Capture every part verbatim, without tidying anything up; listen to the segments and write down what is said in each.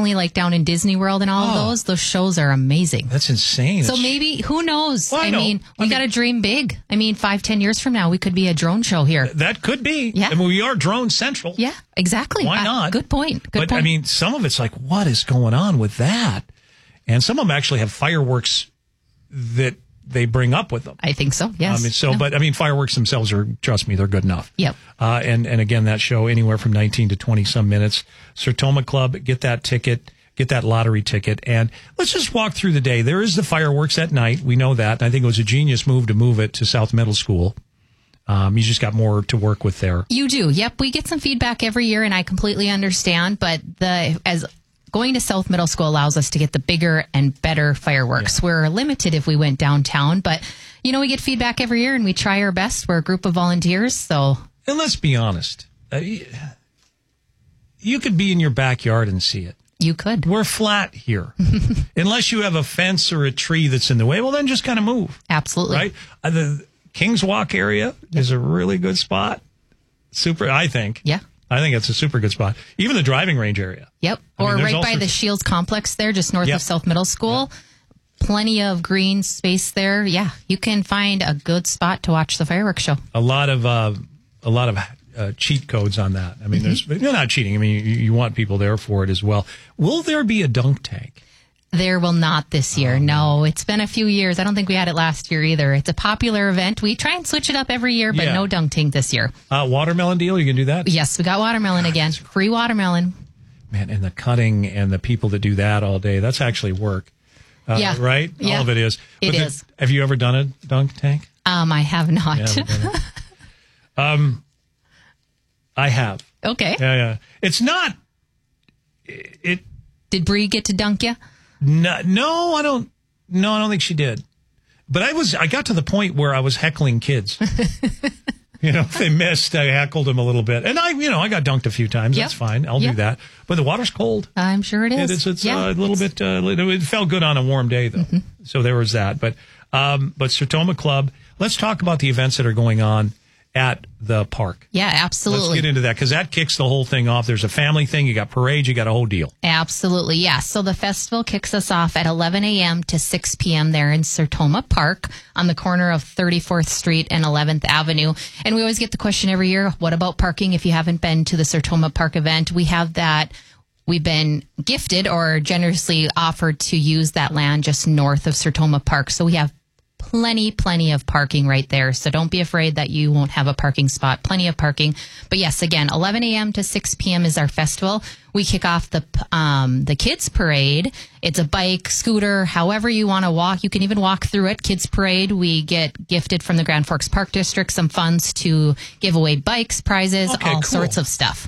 definitely like down in Disney World and all Oh. of those. Those shows are amazing. That's insane. So It's- maybe, who knows? Well, I I, know. mean, I we mean- got to dream big. I mean, five, ten years from now, we could be a drone show here. that could be. Yeah. I mean, we are drone central. Yeah, exactly. Why Uh, not? good point. Good but point. I mean, some of it's like, what is going on with that? And some of them actually have fireworks that they bring up with them. I think so. Yes. I mean, so, Yeah. but I mean, fireworks themselves are, trust me, they're good enough. Yep. Uh, and, and again, that show anywhere from nineteen to twenty some minutes. Sertoma Club, get that ticket, get that lottery ticket. And let's just walk through the day. There is the fireworks at night. We know that. And I think it was a genius move to move it to South Middle School. Um, you just got more to work with there. You do. Yep. We get some feedback every year, and I completely understand. But the as going to South Middle School allows us to get the bigger and better fireworks. Yeah. We're limited if we went downtown, but you know, we get feedback every year, and we try our best. We're a group of volunteers, so. And let's be honest. Uh, y- you could be in your backyard and see it. You could. We're flat here. Unless you have a fence or a tree that's in the way, well, then just kind of move. Absolutely. Right? Uh, the Kings Walk area is a really good spot. Super, I think. Yeah. I think it's a super good spot. Even the driving range area. Yep. I mean, Or there's right all by sorts the of- Shields complex there, just north Yep. of South Middle School. Plenty of green space there. Yeah. You can find a good spot to watch the fireworks show. A lot of uh, a lot of uh, cheat codes on that. I mean, there's you're not cheating. I mean, you, you want people there for it as well. Will there be a dunk tank? There will not this year. Oh, no, it's been a few years. I don't think we had it last year either. It's a popular event. We try and switch it up every year, but Yeah. no dunk tank this year. Uh, watermelon deal? You can do that? Yes, we got watermelon again. Free watermelon. Man, and the cutting and the people that do that all day, that's actually work. Uh, Yeah. Right? Yeah. All of it is. It But the- is. Have you ever done a dunk tank? Um, I have not. Yeah, haven't done it. um, I have. Okay. Yeah, yeah. It's not. It. it Did Bree get to dunk you? no, no, I don't. No, I don't think she did. But I was. I got to the point where I was heckling kids. You know, if they missed, I heckled them a little bit, and I, you know, I got dunked a few times. Yep. That's fine. I'll Yep. do that. But the water's cold. I'm sure it is. It is. It's Yeah, uh, a little it's- bit. Uh, it felt good on a warm day, though. Mm-hmm. So there was that. But um, but Sertoma Club. Let's talk about the events that are going on at the park. Yeah, Let's absolutely. get into that because that kicks the whole thing off. There's a family thing. You got parades. You got a whole deal. Absolutely, yes. So the festival kicks us off at eleven a.m. to six p.m. there in Sertoma Park on the corner of thirty-fourth Street and eleventh Avenue. And we always get the question every year, what about parking if you haven't been to the Sertoma Park event? We have that. We've been gifted or generously offered to use that land just north of Sertoma Park. So we have plenty, plenty of parking right there. So don't be afraid that you won't have a parking spot. Plenty of parking. But yes, again, eleven a.m. to six p.m. is our festival. We kick off the um, the kids parade. It's a bike, scooter, however you want to walk. You can even walk through it. Kids parade. We get gifted from the Grand Forks Park District some funds to give away bikes, prizes, Okay, all cool. sorts of stuff.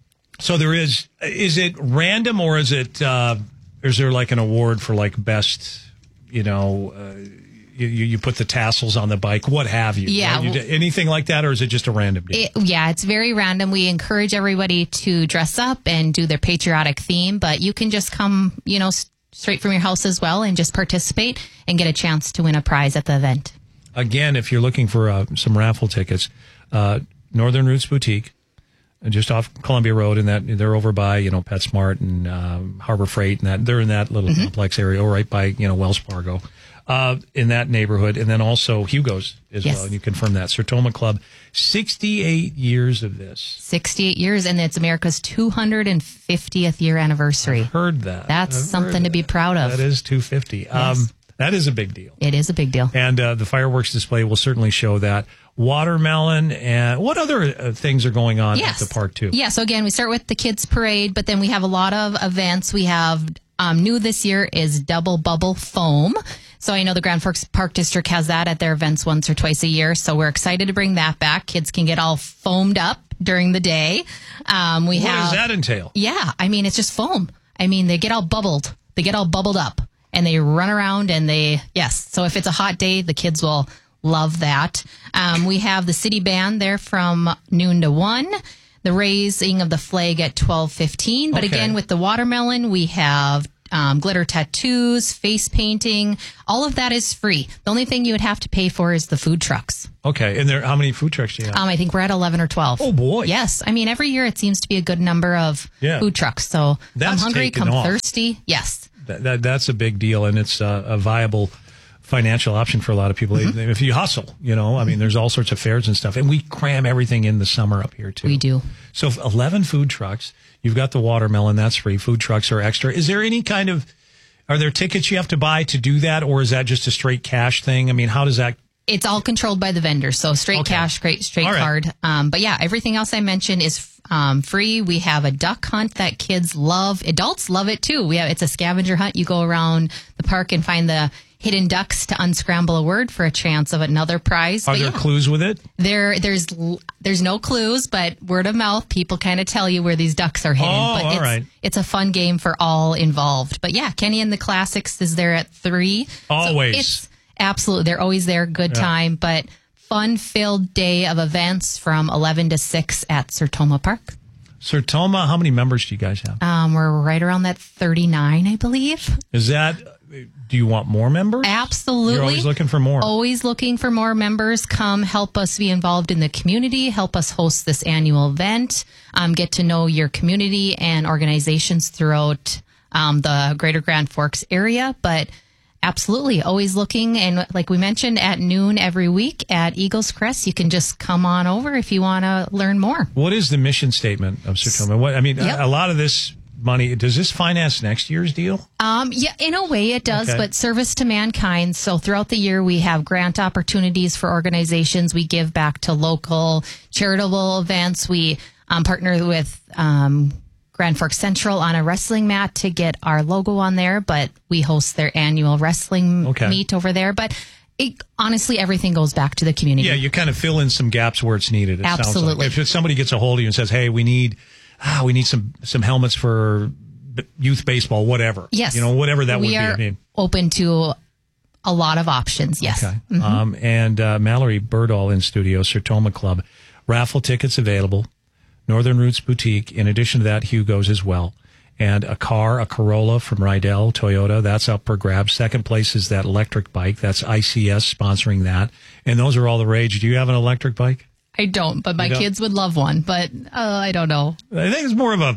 So there is. Is it random or is it? Uh, is there like an award for like best? You know. Uh, You, you you put the tassels on the bike, what have you? Yeah. Right? You do anything like that, or is it just a random deal? It, yeah, it's very random. We encourage everybody to dress up and do their patriotic theme, but you can just come, you know, s- straight from your house as well and just participate and get a chance to win a prize at the event. Again, if you're looking for uh, some raffle tickets, uh, Northern Roots Boutique, uh, just off Columbia Road, and that they're over by you know PetSmart and um, Harbor Freight, and that they're in that little Mm-hmm. complex area, or right by you know Wells Fargo. Uh, in that neighborhood, and then also Hugo's as Yes. well. And you confirm that. Sertoma Club, sixty-eight years of this. sixty-eight years, and it's America's two hundred fiftieth year anniversary. Heard that. That's I've something heard to be that. proud of. That is two hundred fifty. Um, that is a big deal. It is a big deal. And uh, the fireworks display will certainly show that. Watermelon and what other uh, things are going on Yes. at the park too? Yeah, so again, we start with the kids parade, but then we have a lot of events. We have um, new this year is double bubble foam. So I know the Grand Forks Park District has that at their events once or twice a year. So we're excited to bring that back. Kids can get all foamed up during the day. Um, we What have does that entail? Yeah, I mean, it's just foam. I mean, they get all bubbled. They get all bubbled up and they run around and they, yes. So if it's a hot day, the kids will love that. Um, we have the city band there from noon to one. The raising of the flag at twelve fifteen. But Okay. again, with the watermelon, we have um, glitter tattoos, face painting. All of that is free. The only thing you would have to pay for is the food trucks. Okay. And there, how many food trucks do you have? Um, I think we're at eleven or twelve. Oh, boy. Yes. I mean, every year it seems to be a good number of Yeah. food trucks. So That's I'm hungry, taken come off. thirsty. Yes. That, that, that's a big deal, and it's uh, a viable financial option for a lot of people. Mm-hmm. If you hustle, you know, I mean, there's all sorts of fairs and stuff, and we cram everything in the summer up here, too. We do. So if eleven food trucks. You've got the watermelon. That's free. Food trucks are extra. Is there any kind of, are there tickets you have to buy to do that, or is that just a straight cash thing? I mean, how does that? It's all controlled by the vendor. So straight Okay. cash, straight, straight All right. card. Um, but yeah, everything else I mentioned is um, free. We have a duck hunt that kids love. Adults love it too. We have, it's a scavenger hunt. You go around the park and find the hidden ducks to unscramble a word for a chance of another prize. Are But there yeah, clues with it? there, there's, there's no clues, but word of mouth, people kind of tell you where these ducks are hidden. Oh, but all it's, right. it's a fun game for all involved. But yeah, Kenny and the Classics is there at three. So Always. it's absolutely, they're always there. Good Yeah. time, but fun-filled day of events from eleven to six at Sertoma Park. Sertoma, how many members do you guys have? Um, we're right around that thirty-nine, I believe. Is that, do you want more members? Absolutely. You're always looking for more. Always looking for more members. Come help us be involved in the community. Help us host this annual event. Um, get to know your community and organizations throughout um, the Greater Grand Forks area. But absolutely, always looking. And like we mentioned, at noon every week at Eagles Crest, you can just come on over if you want to learn more. What is the mission statement of Sertoma? What, I mean, Yep. a, a lot of this money, does this finance next year's deal? Um, yeah, in a way it does, Okay. but service to mankind. So throughout the year, we have grant opportunities for organizations. We give back to local charitable events. We um, partner with um, Grand Forks Central on a wrestling mat to get our logo on there, but we host their annual wrestling Okay. meet over there. But it, honestly, everything goes back to the community. Yeah, you kind of fill in some gaps where it's needed. It sounds Absolutely. like. If somebody gets a hold of you and says, "Hey, we need, ah, we need some some helmets for b- youth baseball, whatever." Yes. you know, whatever that we would be. are I mean, open to a lot of options. Yes. okay. Um, and uh, Mallory Birdall in studio, Sertoma Club, raffle tickets available. Northern Roots Boutique. In addition to that, Hugo's as well. And a car, a Corolla from Rydell Toyota, that's up for grabs. Second place is that electric bike. That's I C S sponsoring that. And those are all the rage. Do you have an electric bike? I don't, but my You don't? kids would love one. But uh, I don't know. I think it's more of a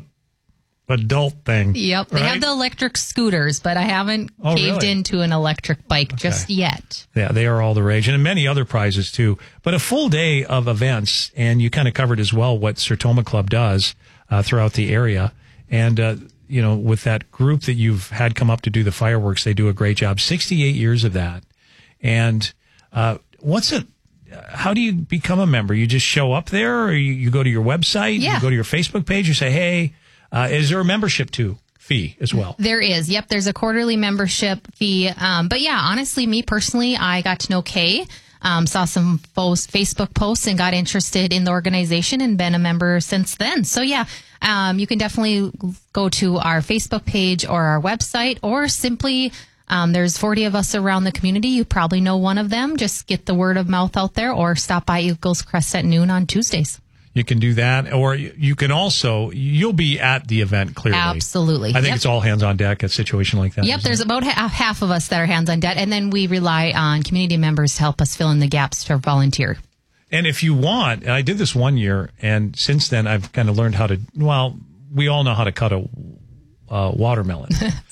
adult thing. Yep. They right? have the electric scooters, but I haven't Oh, caved really? into an electric bike just yet. Yeah, they are all the rage, and many other prizes too. But a full day of events, and you kind of covered as well what Sertoma Club does uh, throughout the area. And, uh, you know, with that group that you've had come up to do the fireworks, they do a great job. sixty-eight years of that. And uh, what's it? How do you become a member? You just show up there, or you, you go to your website, Yeah. you go to your Facebook page, you say, hey, uh, is there a membership too? Fee as well. There is. Yep. There's a quarterly membership fee. Um, but yeah, honestly, me personally, I got to know Kay, um, saw some post, Facebook posts and got interested in the organization and been a member since then. So yeah, um, you can definitely go to our Facebook page or our website, or simply, um, there's forty of us around the community. You probably know one of them. Just get the word of mouth out there, or stop by Eagles Crest at noon on Tuesdays. You can do that, or you can also, you'll be at the event clearly. Absolutely. I think Yep. it's all hands on deck, a situation like that. Yep, isn't there's it? about ha- half of us that are hands on deck, and then we rely on community members to help us fill in the gaps to volunteer. And if you want, and I did this one year, and since then I've kind of learned how to, well, we all know how to cut a uh, watermelon.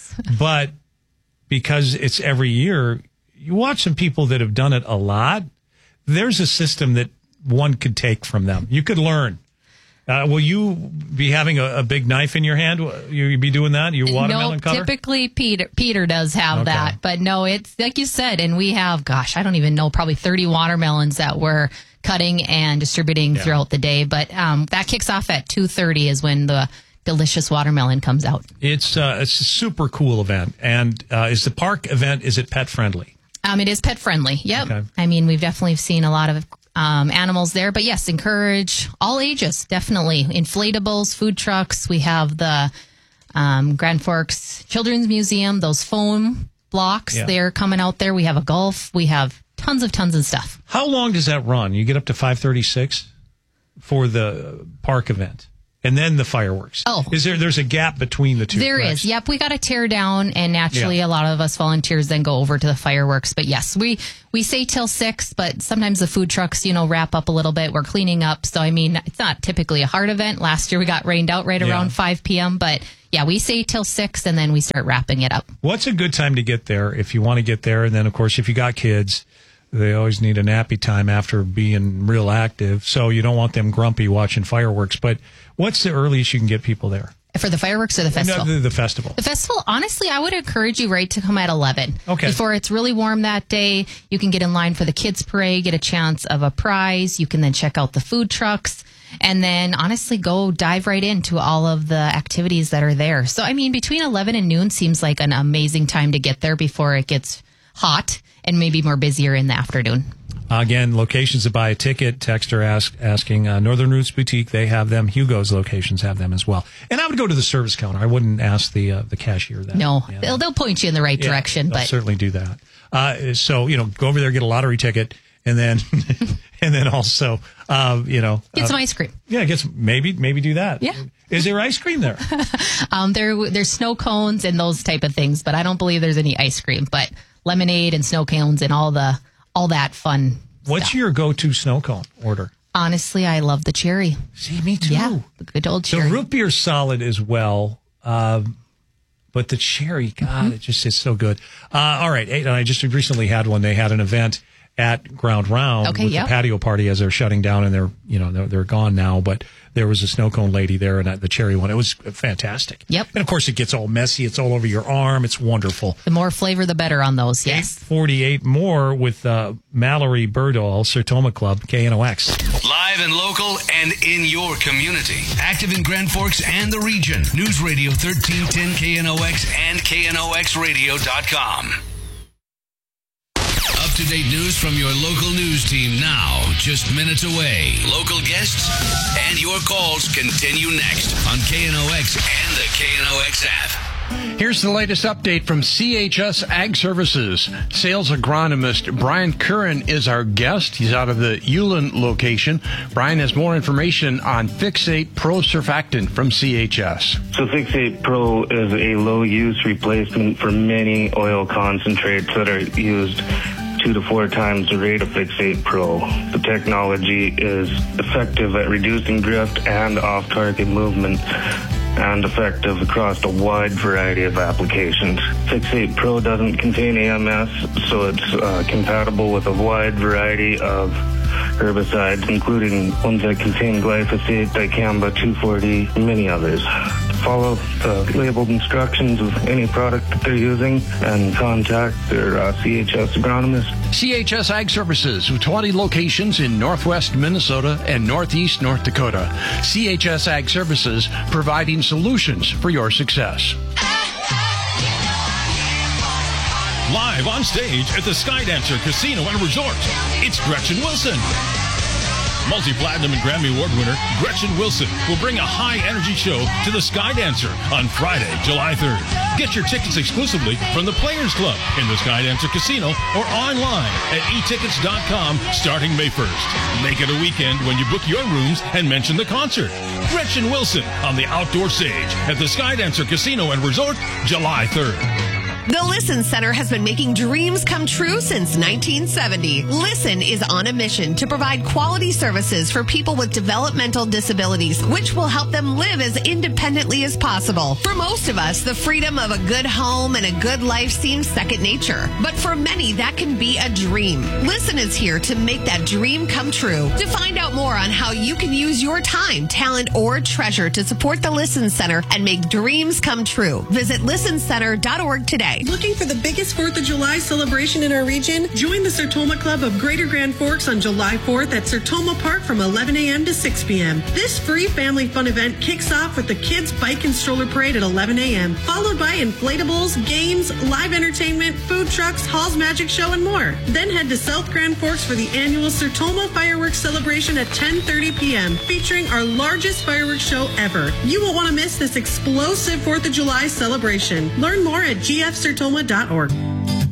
But because it's every year, you watch some people that have done it a lot, there's a system that one could take from them. You could learn. Uh, will you be having a, a big knife in your hand? You you be doing that? You watermelon no, cutter? typically Peter Peter does have Okay. that, but no, it's like you said, and we have, gosh, I don't even know, probably thirty watermelons that we're cutting and distributing Yeah. throughout the day. But um, that kicks off at two thirty is when the delicious watermelon comes out. It's uh, it's a super cool event. And uh, is the park event, is it pet friendly? Um, it is pet friendly. Yep. Okay. I mean, we've definitely seen a lot of um, animals there, but yes, encourage all ages. Definitely inflatables, food trucks. We have the um, Grand Forks Children's Museum. Those foam blocks, Yeah. they're coming out there. We have a golf. We have tons of tons of stuff. How long does that run? You get up to five thirty-six for the park event. and then the fireworks. Oh. Is there, there's a gap between the two? There correct? is. Yep. We got to tear down, and naturally Yeah. a lot of us volunteers then go over to the fireworks. But yes, we, we say till six, but sometimes the food trucks, you know, wrap up a little bit. We're cleaning up. So, I mean, it's not typically a hard event. Last year we got rained out right Yeah. around five p.m., but yeah, we say till six, and then we start wrapping it up. What's a good time to get there if you want to get there? And then, of course, if you got kids, they always need a nappy time after being real active. So you don't want them grumpy watching fireworks. But what's the earliest you can get people there? For the fireworks or the festival? No, the, the festival. The festival, honestly, I would encourage you, right, to come at eleven. Okay. Before it's really warm that day, you can get in line for the kids' parade, get a chance of a prize. You can then check out the food trucks. And then, honestly, go dive right into all of the activities that are there. So, I mean, between eleven and noon seems like an amazing time to get there before it gets hot and maybe more busier in the afternoon. Again, locations to buy a ticket. Texter ask, asking uh, Northern Roots Boutique. They have them. Hugo's locations have them as well. And I would go to the service counter. I wouldn't ask the uh, the cashier that. No, Yeah. they'll, they'll point you in the right Yeah, direction. they'll But certainly do that. Uh, so, you know, go over there, get a lottery ticket, and then and then also, uh, you know. get uh, some ice cream. Yeah, get some, maybe, maybe do that. Yeah. Is there ice cream there? Um, there, there's snow cones and those type of things, but I don't believe there's any ice cream. But lemonade and snow cones and all the all that fun What's stuff. your go-to snow cone order? Honestly, I love the cherry. See, me too. Yeah, the good old The cherry. root beer solid as well, um, but the cherry, God, Mm-hmm. it just is so good. Uh, all right, and I just recently had one. They had an event at Ground Round Okay, with yep. the patio party as they're shutting down, and they're you know they're, they're gone now. But there was a snow cone lady there, and the cherry one. It was fantastic. Yep. And of course, it gets all messy. It's all over your arm. It's wonderful. The more flavor, the better on those. Yes. eight forty-eight more with uh, Mallory Burdahl, Sertoma Club, K N O X. Live and local and in your community. Active in Grand Forks and the region. News Radio thirteen ten K N O X and K N O X radio dot com. Up-to-date news from your local news team now, just minutes away. Local guests and your calls continue next on K N O X and the K N O X app. Here's the latest update from C H S Ag Services. Sales agronomist Brian Curran is our guest. He's out of the Ulen location. Brian has more information on Fixate Pro Surfactant from C H S. So Fixate Pro is a low-use replacement for many oil concentrates that are used two to four times the rate of Fixate Pro. The technology is effective at reducing drift and off-target movement and effective across a wide variety of applications. Fixate Pro doesn't contain A M S, so it's uh, compatible with a wide variety of herbicides, including ones that contain glyphosate, dicamba, two four D, and many others. Follow the labeled instructions of any product that they're using and contact their uh, C H S agronomist. C H S Ag Services with twenty locations in northwest Minnesota and northeast North Dakota. C H S Ag Services providing solutions for your success. Live on stage at the Skydancer Casino and Resort, it's Gretchen Wilson. Multi-platinum and Grammy Award winner Gretchen Wilson will bring a high-energy show to the Skydancer on Friday, July third. Get your tickets exclusively from the Players Club in the Skydancer Casino or online at e tickets dot com starting May first. Make it a weekend when you book your rooms and mention the concert. Gretchen Wilson on the outdoor stage at the Skydancer Casino and Resort, July third. The Listen Center has been making dreams come true since nineteen seventy. Listen is on a mission to provide quality services for people with developmental disabilities, which will help them live as independently as possible. For most of us, the freedom of a good home and a good life seems second nature. But for many, that can be a dream. Listen is here to make that dream come true. To find out more on how you can use your time, talent, or treasure to support the Listen Center and make dreams come true, visit listen center dot org today. Looking for the biggest fourth of July celebration in our region? Join the Sertoma Club of Greater Grand Forks on July fourth at Sertoma Park from eleven a.m. to six p.m. This free family fun event kicks off with the Kids Bike and Stroller Parade at eleven a.m., followed by inflatables, games, live entertainment, food trucks, Hall's Magic Show, and more. Then head to South Grand Forks for the annual Sertoma Fireworks Celebration at ten thirty p.m., featuring our largest fireworks show ever. You won't want to miss this explosive fourth of July celebration. Learn more at g f sertoma dot org.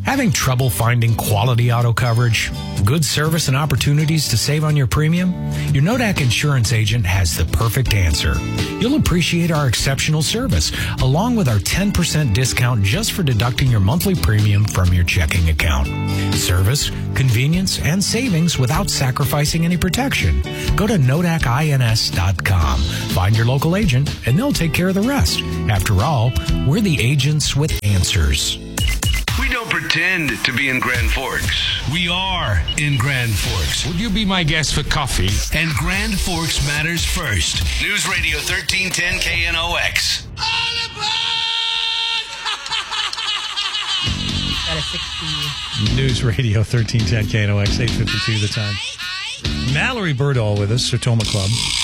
Having trouble finding quality auto coverage, good service, and opportunities to save on your premium? Your Nodak insurance agent has the perfect answer. You'll appreciate our exceptional service, along with our ten percent discount just for deducting your monthly premium from your checking account. Service, convenience, and savings without sacrificing any protection. Go to Nodak Ins dot com. Find your local agent, and they'll take care of the rest. After all, we're the agents with answers. We don't pretend to be in Grand Forks. We are in Grand Forks. Would you be my guest for coffee? And Grand Forks matters first. News Radio thirteen ten K N O X. Got a sixty. News Radio thirteen ten K N O X, eight fifty-two the time. Mallory Birdall with us, Sertoma Club.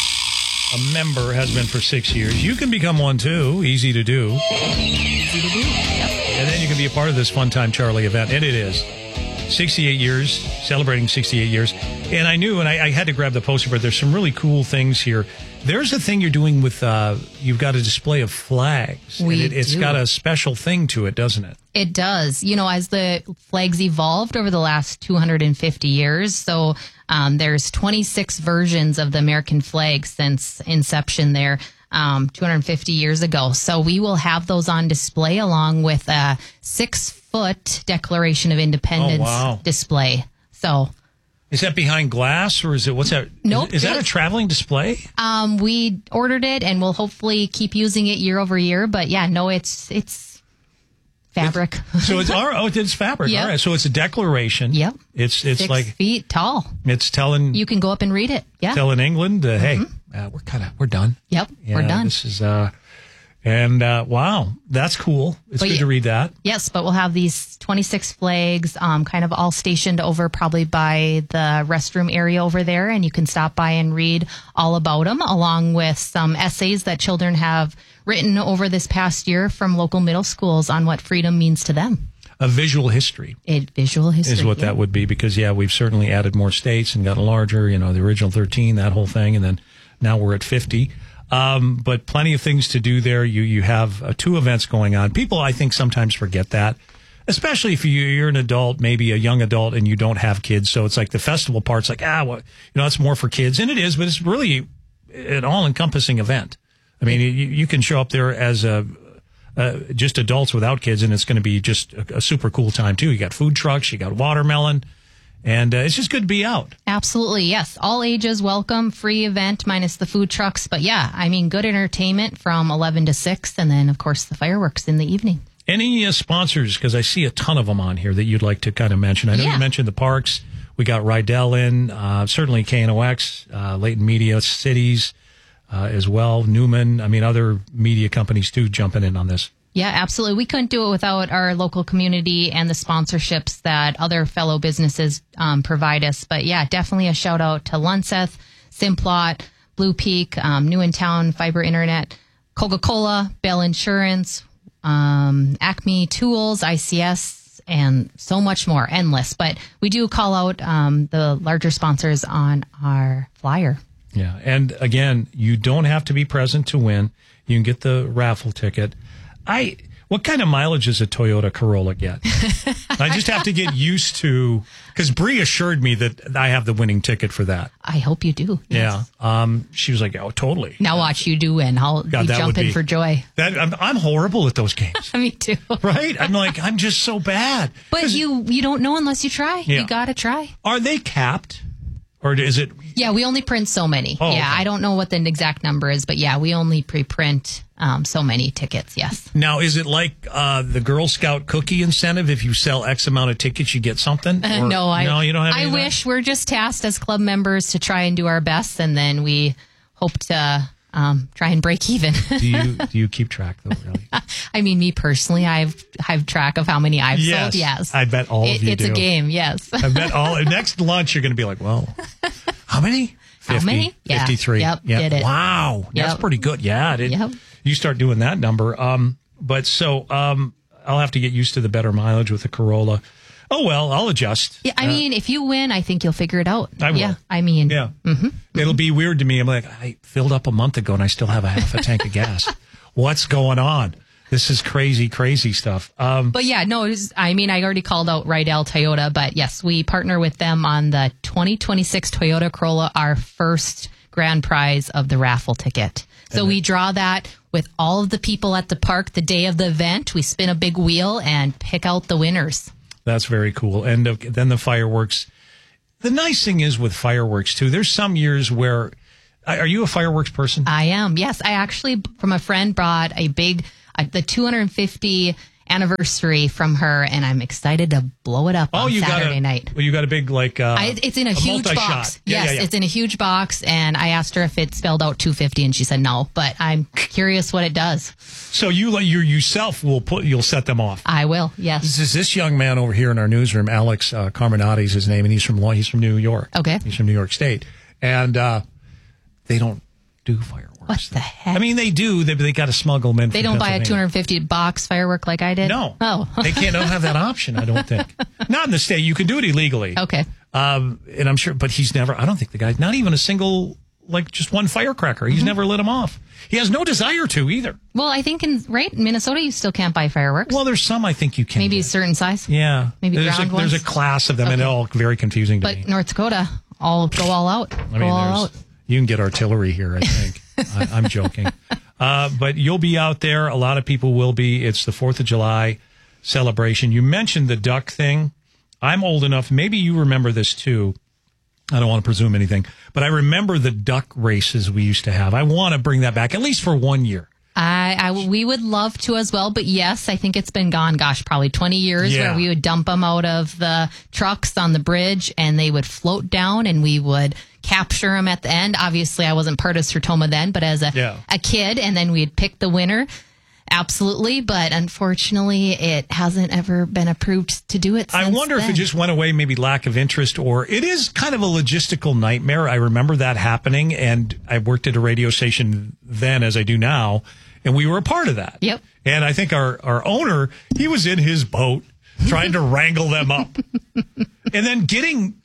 A member, has been for six years. You can become one too. Easy to do. Easy to do. Yep. And then you can be a part of this Fun Time Charlie event. And it is. sixty-eight years, celebrating sixty-eight years. And I knew, and I, I had to grab the poster, but there's some really cool things here. There's a thing you're doing with, uh, you've got a display of flags. We and it, It's do. got a special thing to it, doesn't it? It does. You know, as the flags evolved over the last two hundred fifty years, so um, there's twenty-six versions of the American flag since inception there. Um, two hundred fifty years ago. So we will have those on display along with a six foot Declaration of Independence Oh, wow. display. So Is that behind glass or is it, what's that? Nope. Is, is that a traveling display? um, we ordered it and we'll hopefully keep using it year over year. But yeah, no, it's it's fabric. So it's, all right, oh, it's fabric. Yep. All right. So it's a declaration. Yep. It's, it's Six like, feet tall. it's telling, You can go up and read it. Yeah. telling England, uh, hey, uh, we're kind of, we're done. Yep. Yeah, We're done. This is, uh, and, uh, wow, that's cool. It's But good yeah- to read that. Yes, but we'll have these twenty-six flags um, kind of all stationed over probably by the restroom area over there. And you can stop by and read all about them, along with some essays that children have written over this past year from local middle schools on what freedom means to them. A visual history It, visual history. is what yeah. that would be because, yeah, we've certainly added more states and gotten larger, you know, the original thirteen, that whole thing. And then now we're at fifty. Um, but plenty of things to do there. You, you have uh, two events going on. People, I think, sometimes forget that. Especially if you, you're an adult, maybe a young adult, and you don't have kids. So it's like the festival part's like, ah, well, you know, it's more for kids. And it is, but it's really an all-encompassing event. I mean, you, you can show up there as a, uh, just adults without kids, and it's going to be just a, a super cool time, too. You got food trucks, you got watermelon, and uh, it's just good to be out. Absolutely, yes. All ages welcome, free event minus the food trucks. But yeah, I mean, good entertainment from eleven to six, and then, of course, the fireworks in the evening. Any uh, sponsors, because I see a ton of them on here that you'd like to kind of mention. I know Yeah. you mentioned the parks. We got Rydell in, uh, certainly K N O X, uh, Leighton Media, Cities uh, as well, Newman. I mean, other media companies, too, jumping in on this. Yeah, absolutely. We couldn't do it without our local community and the sponsorships that other fellow businesses um, provide us. But yeah, definitely a shout out to Lunseth, Simplot, Blue Peak, um, New in Town, Fiber Internet, Coca-Cola, Bell Insurance, um, Acme Tools, I C S, and so much more. Endless. But we do call out um, the larger sponsors on our flyer. Yeah. And again, you don't have to be present to win. You can get the raffle ticket. I, what kind of mileage does a Toyota Corolla get? I just have to get used to, because Bree assured me that I have the winning ticket for that. I hope you do. Yeah. Um, she was like, oh, totally. Now watch you do win. I'll God, be that would jumping be- for joy. That I'm, I'm horrible at those games, Me too. right? I'm like, I'm just so bad. But 'Cause you you don't know unless you try. Yeah. You gotta try. Are they capped? Or is it, Yeah, we only print so many. Oh, yeah, okay. I don't know what the exact number is, but yeah, we only pre-print um, so many tickets. Yes. now is it like uh, the Girl Scout cookie incentive? If you sell X amount of tickets, you get something? Uh, Or- no, I no, you don't have any I of that? wish we're just tasked as club members to try and do our best, and then we hope to um, try and break even. do you do you keep track though? Really? I mean, me personally, I've I've track of how many I've Yes. sold. Yes, I bet all of It- you it's do. a game. Yes. I bet all next lunch you're going to be like, well, how many? How many? Yeah. fifty-three. Yep, Yeah. did it. Wow. That's Yep. pretty good. Yeah. It, Yep. You start doing that number. Um, but so um, I'll have to get used to the better mileage with the Corolla. Oh, well, I'll adjust. Yeah, I Uh, mean, if you win, I think you'll figure it out. I will. Yeah, I mean, Yeah. It'll be weird to me. I'm like, I filled up a month ago and I still have a half a tank of gas. What's going on? This is crazy, crazy stuff. Um, But yeah, no, it was, I mean, I already called out Rydell Toyota, but yes, we partner with them on the twenty twenty-six Toyota Corolla, our first grand prize of the raffle ticket. So we draw that with all of the people at the park the day of the event. We spin a big wheel and pick out the winners. That's very cool. And uh, then the fireworks. The nice thing is with fireworks, too, there's some years where... Are you a fireworks person? I am, yes. I actually, from a friend, brought a big, uh, the two hundred fifty anniversary from her, and I'm excited to blow it up oh, on you Saturday got a, night. Well, you got a big, like... Uh, I, it's in a, a huge multi-shot. box. Yeah, yes, yeah, yeah. it's in a huge box, and I asked her if it spelled out two fifty, and she said no, but I'm curious what it does. So you you yourself will put, you'll set them off. I will, yes. This is this young man over here in our newsroom, Alex uh, Carminati is his name, and he's from he's from New York. Okay. He's from New York State. And uh, they don't do fireworks. What the heck? I mean, they do. They, they got to smuggle them in. They from don't buy a two Pennsylvania. hundred fifty box firework like I did? No. Oh. They can't don't have that option, I don't think. Not in the state. You can do it illegally. Okay. Um, and I'm sure, but he's never, I don't think the guy, not even a single, like just one firecracker. He's Mm-hmm. never lit them off. He has no desire to either. Well, I think in, right, in Minnesota, you still can't buy fireworks. Well, there's some I think you can. Maybe a get. certain size. Yeah. Maybe there's ground a, There's ones? a class of them, and Okay. they're all very confusing to But me. North Dakota, all go all out. I go mean, all there's, out. you can get artillery here, I think. I, I'm joking. Uh, but you'll be out there. A lot of people will be. It's the fourth of July celebration. You mentioned the duck thing. I'm old enough. Maybe you remember this too. I don't want to presume anything, but I remember the duck races we used to have. I want to bring that back, at least for one year. I, I, we would love to as well, but yes, I think it's been gone, gosh, probably twenty years Yeah. where we would dump them out of the trucks on the bridge and they would float down and we would capture them at the end. Obviously, I wasn't part of Sertoma then, but as a, Yeah. a kid, and then we'd pick the winner. Absolutely, but unfortunately, it hasn't ever been approved to do it. I since wonder if then. it just went away, maybe lack of interest, or it is kind of a logistical nightmare. I remember that happening, and I worked at a radio station then, as I do now, and we were a part of that. Yep. And I think our, our owner, he was in his boat trying to wrangle them up. And then getting,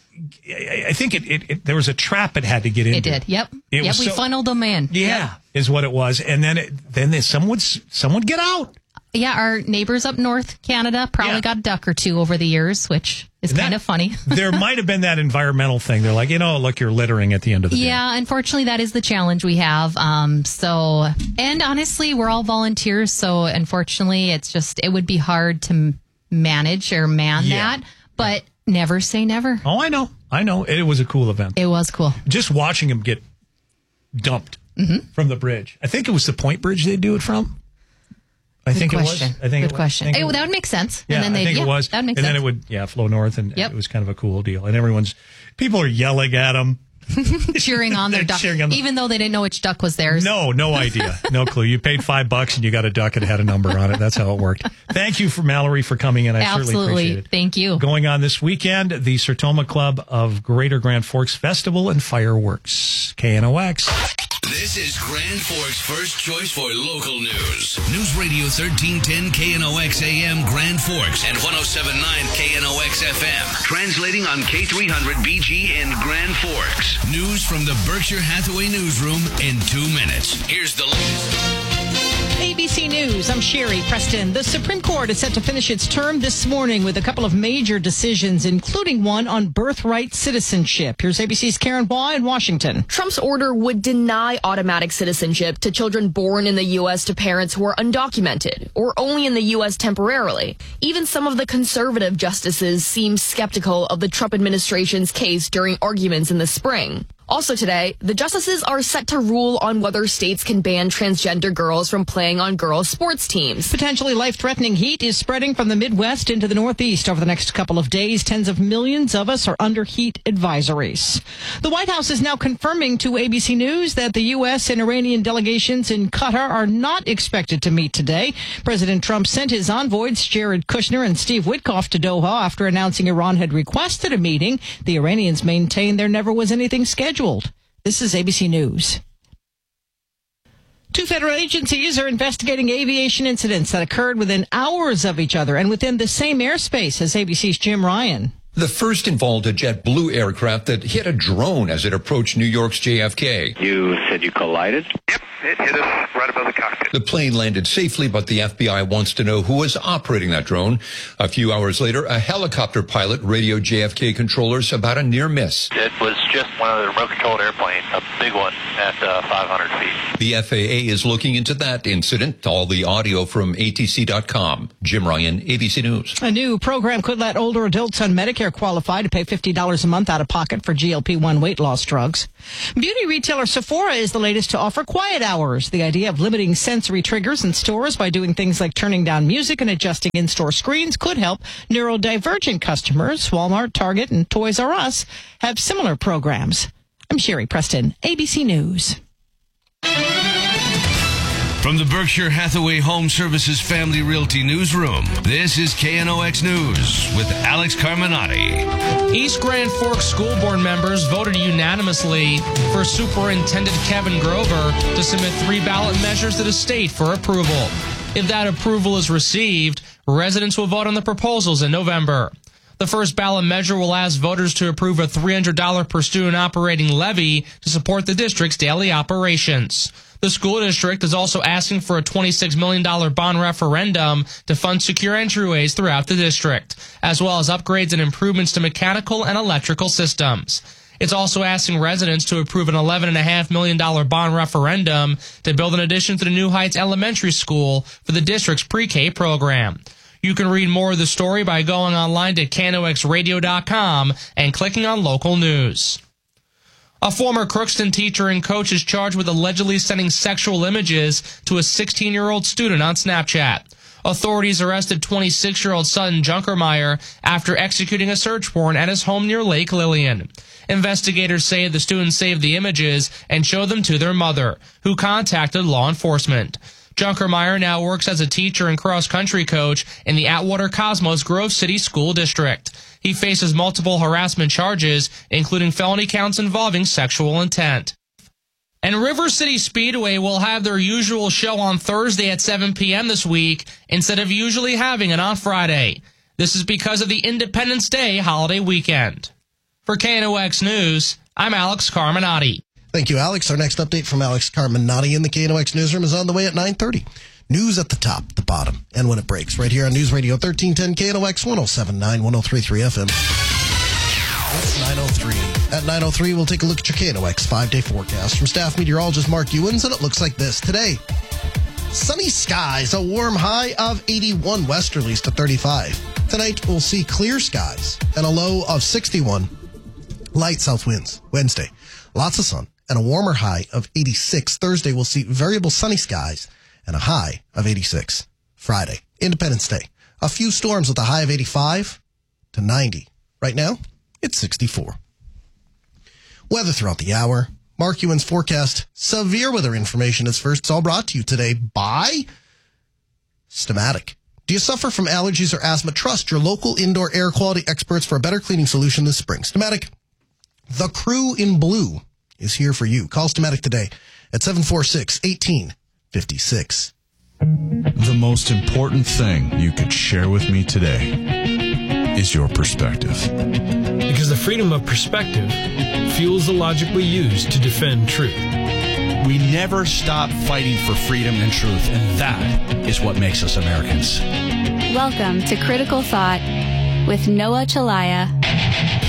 I I think it, it, it there was a trap it had to get into. It did. Yep. It yep. was We so- funneled them in. Yeah, Yep. is what it was. And then it, then they, some would some would get out. Yeah, our neighbors up north Canada probably Yeah. got a duck or two over the years, which is And that- kind of funny. There might have been that environmental thing. They're like, you know, look, you're littering at the end of the day. Yeah, unfortunately, that is the challenge we have. Um, so, and honestly, we're all volunteers. So, unfortunately, it's just, it would be hard to m- manage or man Yeah. that. But never say never. Oh, I know. I know. It was a cool event. It was cool. Just watching them get dumped Mm-hmm. from the bridge. I think it was the Point Bridge they do it from. I Good think question. it was. I think Good it, question. I think Hey, it, well, that would make sense. yeah, and then I they, think yeah, it was. That would make and sense. then it would, yeah, flow north, and Yep. it was kind of a cool deal. And everyone's, people are yelling at them. cheering on their They're duck, cheering on them. even though they didn't know which duck was theirs. No, no idea. No clue. You paid five bucks and you got a duck and it had a number on it. That's how it worked. Thank you for Mallory for coming in. I certainly Absolutely. appreciate it. Thank you. Going on this weekend, the Sertoma Club of Greater Grand Forks Festival and Fireworks. K N O X. This is Grand Forks' first choice for local news. News Radio thirteen ten K N O X A M Grand Forks and one oh seven point nine K N O X F M. Translating on K three hundred B G in Grand Forks. News from the Berkshire Hathaway newsroom in two minutes. Here's the latest. A B C News, I'm Sherry Preston. The Supreme Court is set to finish its term this morning with a couple of major decisions, including one on birthright citizenship. Here's A B C's Karen Baugh in Washington. Trump's order would deny automatic citizenship to children born in the U S to parents who are undocumented or only in the U S temporarily. Even some of the conservative justices seem skeptical of the Trump administration's case during arguments in the spring. Also today, the justices are set to rule on whether states can ban transgender girls from playing on girls' sports teams. Potentially life-threatening heat is spreading from the Midwest into the Northeast over the next couple of days. Tens of millions of us are under heat advisories. The White House is now confirming to A B C News that the U S and Iranian delegations in Qatar are not expected to meet today. President Trump sent his envoys, Jared Kushner and Steve Witkoff, to Doha after announcing Iran had requested a meeting. The Iranians maintain there never was anything scheduled. This is A B C News. Two federal agencies are investigating aviation incidents that occurred within hours of each other and within the same airspace as A B C's Jim Ryan. The first involved a JetBlue aircraft that hit a drone as it approached New York's J F K. You said you collided? Yep, it hit us right above the cockpit. The plane landed safely, but the F B I wants to know who was operating that drone. A few hours later, a helicopter pilot radioed J F K controllers about a near miss. It was just one of the remote-controlled airplanes, a big one at uh, five hundred feet. The F A A is looking into that incident. All the audio from A T C dot com. Jim Ryan, A B C News. A new program could let older adults on Medicare qualify to pay fifty dollars a month out of pocket for G L P one weight loss drugs. Beauty retailer Sephora is the latest to offer quiet hours. The idea of limiting sensory triggers in stores by doing things like turning down music and adjusting in-store screens could help neurodivergent customers. Walmart, Target, and Toys R Us have similar programs. I'm Sherry Preston, A B C News. From the Berkshire Hathaway Home Services Family Realty Newsroom, this is K N O X News with Alex Carminati. East Grand Forks School Board members voted unanimously for Superintendent Kevin Grover to submit three ballot measures to the state for approval. If that approval is received, residents will vote on the proposals in November. The first ballot measure will ask voters to approve a three hundred dollars per student operating levy to support the district's daily operations. The school district is also asking for a twenty-six million dollars bond referendum to fund secure entryways throughout the district, as well as upgrades and improvements to mechanical and electrical systems. It's also asking residents to approve an eleven point five million dollars bond referendum to build an addition to the New Heights Elementary School for the district's pre-K program. You can read more of the story by going online to K N O X radio dot com and clicking on local news. A former Crookston teacher and coach is charged with allegedly sending sexual images to a sixteen-year-old student on Snapchat. Authorities arrested twenty-six-year-old Sutton Junkermeyer after executing a search warrant at his home near Lake Lillian. Investigators say the student saved the images and showed them to their mother, who contacted law enforcement. Junkermeyer now works as a teacher and cross-country coach in the Atwater Cosmos Grove City School District. He faces multiple harassment charges, including felony counts involving sexual intent. And River City Speedway will have their usual show on Thursday at seven p.m. this week instead of usually having it on Friday. This is because of the Independence Day holiday weekend. For K N O X News, I'm Alex Carminati. Thank you, Alex. Our next update from Alex Carminati in the K N O X Newsroom is on the way at nine thirty. News at the top, the bottom, and when it breaks, right here on News Radio thirteen ten K N O X one oh seven point nine, one oh three point three F M. It's nine oh three. At nine oh three, we'll take a look at your K N O X five-day forecast from staff meteorologist Mark Ewens, and it looks like this today. Sunny skies, a warm high of eighty-one, westerlies to thirty-five. Tonight, we'll see clear skies and a low of sixty-one. Light south winds. Wednesday, lots of sun and a warmer high of eighty-six. Thursday, we'll see variable sunny skies and a high of eighty-six. Friday, Independence Day. A few storms with a high of eighty-five to ninety. Right now, it's sixty-four. Weather throughout the hour. Mark Ewens forecast. Severe weather information is first. It's all brought to you today by Stamatic. Do you suffer from allergies or asthma? Trust your local indoor air quality experts for a better cleaning solution this spring. Stamatic, the crew in blue, is here for you. Call Stamatic today at seven four six, one eight five six. The most important thing you could share with me today is your perspective. Because the freedom of perspective fuels the logic we use to defend truth. We never stop fighting for freedom and truth, and that is what makes us Americans. Welcome to Critical Thought with Noah Chalaya.